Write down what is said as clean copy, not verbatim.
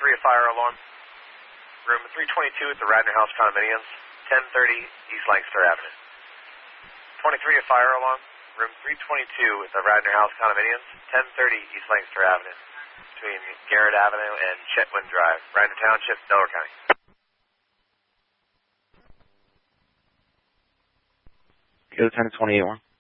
23, a fire alarm. Room 322 at the Radnor House Condominiums, 1030 East Lancaster Avenue. 23, a fire alarm. Room 322 at the Radnor House Condominiums, 1030 East Lancaster Avenue, between Garrett Avenue and Chetwynd Drive, Radnor Township, Delaware County. Go to 10 to 28, 1.